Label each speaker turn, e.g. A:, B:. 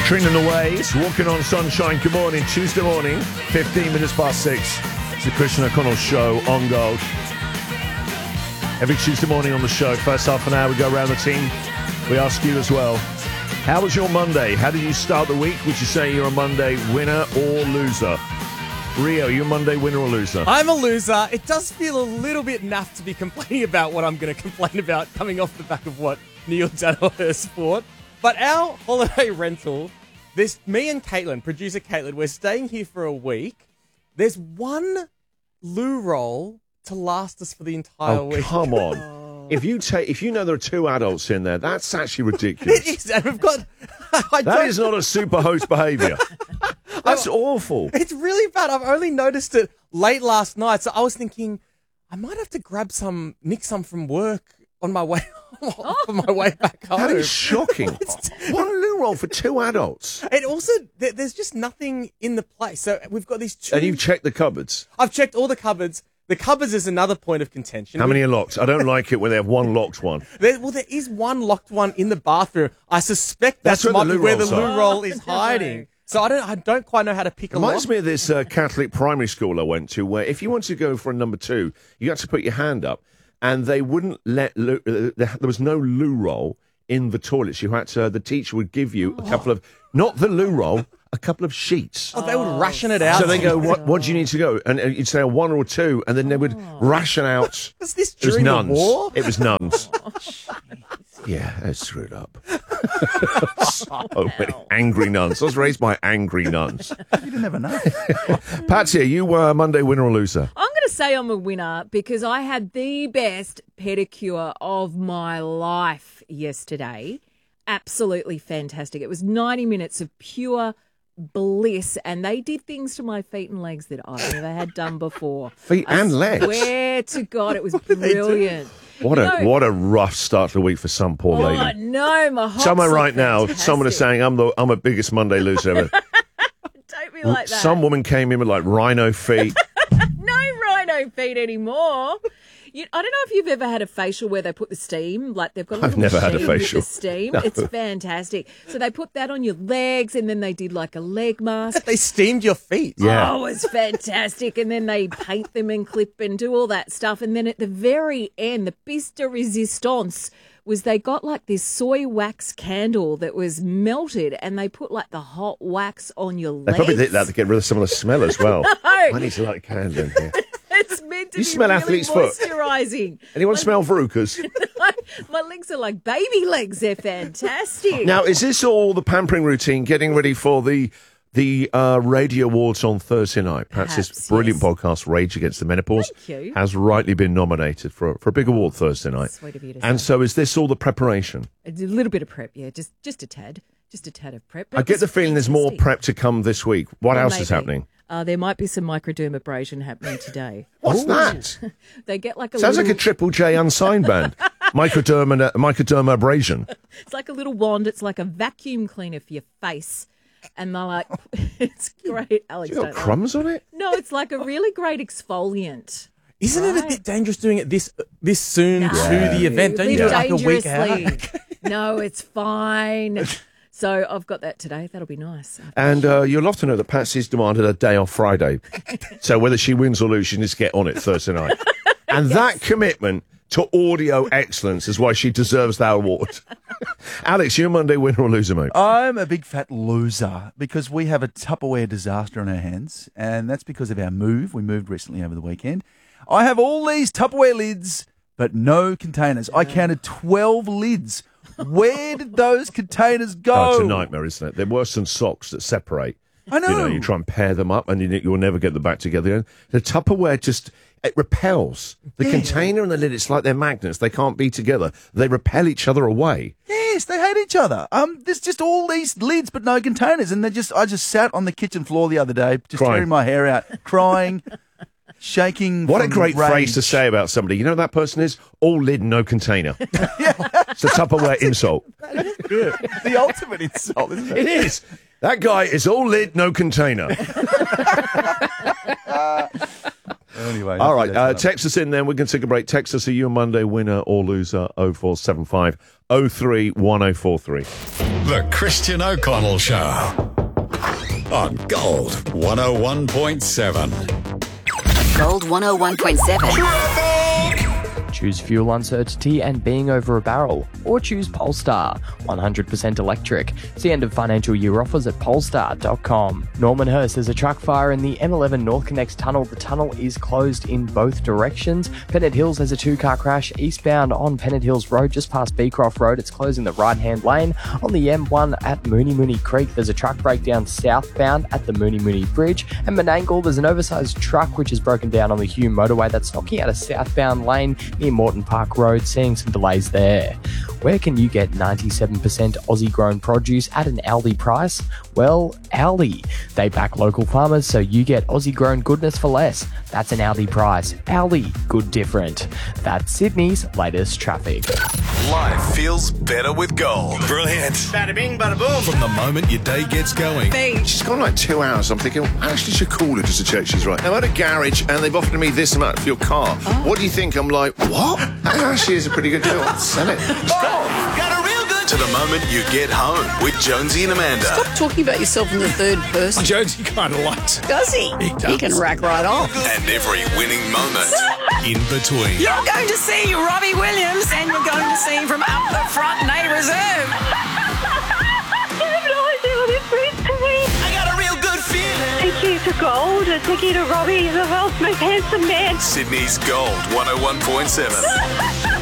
A: Trina and the Waves, walking on sunshine. Good morning, Tuesday morning, 15 minutes past 6. It's the Christian O'Connell Show on Gold. Every Tuesday morning on the show, first half an hour, we go around the team. We ask you as well, how was your Monday? How did you start the week? Would you say you're a Monday winner or loser? Rio, you a Monday winner or loser?
B: I'm a loser. It does feel a little bit naff to be complaining about what I'm going to complain about coming off the back of what Neil Daniher bought. But our holiday rental, me and Caitlin, producer Caitlin, we're staying here for a week. There's one loo roll to last us for the entire week.
A: Come on. If you know there are two adults in there, that's actually ridiculous.
B: It is, and we've got...
A: That is not a super host behaviour. That's awful.
B: It's really bad. I've only noticed it late last night, so I was thinking I might have to nick some from work on my way back home.
A: That is shocking. One loo roll for two adults.
B: And also, there's just nothing in the place. So we've got these two...
A: And you've checked the cupboards?
B: I've checked all the cupboards. The cupboards is another point of contention.
A: How many are locked? I don't like it when they have one locked one.
B: There is one locked one in the bathroom. I suspect that's where the loo roll is hiding. So I don't quite know how to pick a lock.
A: Reminds me of this Catholic primary school I went to, where if you wanted to go for a number 2, you had to put your hand up, and they wouldn't let there was no loo roll in the toilets. You had to. The teacher would give you a couple of, not the loo roll, a couple of sheets.
B: Oh, they would ration it out.
A: So they go, what do you need to go? And you'd say a 1 or 2, and then they would ration out.
B: Was this during the war?
A: It was nuns. Yeah, that's screwed up. So many angry nuns. I was raised by angry nuns.
C: You didn't have enough.
A: Patsy, are you Monday winner or loser?
D: I'm going to say I'm a winner because I had the best pedicure of my life yesterday. Absolutely fantastic. It was 90 minutes of pure bliss, and they did things to my feet and legs that I've never had done before.
A: Feet and legs?
D: I swear to God, it was brilliant.
A: What a rough start to the week for some poor lady.
D: Oh, no, my heart.
A: Somewhere right now, someone is saying, I'm a biggest Monday loser ever.
D: Don't be like that.
A: Some woman came in with like rhino feet.
D: No rhino feet anymore. I don't know if you've ever had a facial where they put the steam, like they've got a little
A: I've never had a
D: machine with
A: facial.
D: the steam.
A: No.
D: It's fantastic. So they put that on your legs, and then they did like a leg mask.
B: They steamed your feet.
A: Yeah.
D: Oh, it's fantastic. And then they paint them and clip and do all that stuff. And then at the very end, the piece de resistance was they got like this soy wax candle that was melted, and they put like the hot wax on your legs.
A: They probably did that to get rid of some of the smell as well.
D: No.
A: I need to light a candle in here.
D: It's meant to
A: You
D: be
A: smell
D: really
A: athlete's foot?
D: moisturising.
A: Anyone smell verrucas?
D: My legs are like baby legs. They're fantastic.
A: Now, is this all the pampering routine, getting ready for the Radio Awards on Thursday night? Patsy's
D: Perhaps,
A: brilliant
D: yes.
A: podcast, Rage Against the Menopause,
D: Thank you.
A: has rightly been nominated for a big award Thursday night.
D: Sweet of you to
A: And
D: say.
A: so is this all the preparation?
D: A little bit of prep, yeah, just a tad of prep.
A: I get the feeling there's more prep to come this week. What else is happening?
D: There might be some microdermabrasion happening today.
A: What's that?
D: They get like a
A: Sounds
D: little,
A: like a Triple J unsigned band. Microdermabrasion.
D: It's like a little wand. It's like a vacuum cleaner for your face. And they're like, it's great. Alex,
A: You got
D: don't laugh.
A: crumbs on it?
D: No, it's like a really great exfoliant.
B: Isn't it a bit dangerous doing it this soon to the event? Don't you
D: Live
B: do like a week
D: dangerously.
B: out?
D: No, it's fine. So I've got that today. That'll be nice.
A: And you'll love to know that Patsy's demanded a day off Friday. So whether she wins or loses, she needs to get on it Thursday night. And that commitment to audio excellence is why she deserves that award. Alex, you a Monday winner or loser, mate?
C: I'm a big fat loser because we have a Tupperware disaster on our hands, and that's because of our move. We moved recently over the weekend. I have all these Tupperware lids, but no containers. I counted 12 lids. Where did those containers go?
A: Oh, it's a nightmare, isn't it? They're worse than socks that separate.
C: I know.
A: You try and pair them up and you'll never get them back together. The Tupperware it repels. The container and the lid, it's like they're magnets. They can't be together. They repel each other away.
C: Yes, they hate each other. There's just all these lids but no containers, and I just sat on the kitchen floor the other day, just
A: Crying.
C: tearing my hair out, crying, shaking.
A: What a
C: from
A: great
C: rage.
A: phrase to say about somebody. You know what that person is? All lid, no container. It's a Tupperware insult.
C: The ultimate insult, isn't it?
A: It is. That guy is all lid, no container.
C: Anyway.
A: All right,
C: that's
A: text us in then. We can take a break. Text us, are you a Monday winner or loser? 0475 03 1043.
E: The Christian O'Connell Show on Gold 101.7.
F: Gold 101.7.
G: Choose fuel uncertainty and being over a barrel, or choose Polestar, 100% electric. It's the end of financial year offers at polestar.com. Norman Hurst, there's a truck fire in the M11 North Connects tunnel. The tunnel is closed in both directions. Pennant Hills, there's a two-car crash eastbound on Pennant Hills Road, just past Beecroft Road. It's closing the right-hand lane. On the M1 at Mooney Mooney Creek, there's a truck breakdown southbound at the Mooney Mooney Bridge. And Menangle, there's an oversized truck which is broken down on the Hume motorway that's knocking out a southbound lane near Morton Park Road, seeing some delays there. Where can you get 97% Aussie grown produce at an Aldi price? Well, Aldi. They back local farmers so you get Aussie grown goodness for less. That's an Aldi price. Aldi, good different. That's Sydney's latest traffic.
E: Life feels better with Gold. Brilliant.
B: Bada bing, bada boom.
E: From the moment your day gets going.
H: She's gone like 2 hours. I'm thinking, I actually should call her just to check she's right. I'm at a garage and they've offered me this amount for your car. What do you think? I'm like, what? That actually is a pretty good deal. Sell it.
E: Got a real good. To the moment you get home with Jonesy and Amanda.
F: Stop talking about yourself in the third person.
B: Jonesy kind of likes it.
F: Does he? He can rack right on.
E: And every winning moment in between.
I: You're going to see Robbie Williams and you're going to see him from up the front, Nay Reserve.
J: You have no idea what this means to me.
I: I got a real good feeling.
J: Thank you to Gold and thank you to Robbie, the world's most handsome man.
E: Sydney's Gold 101.7.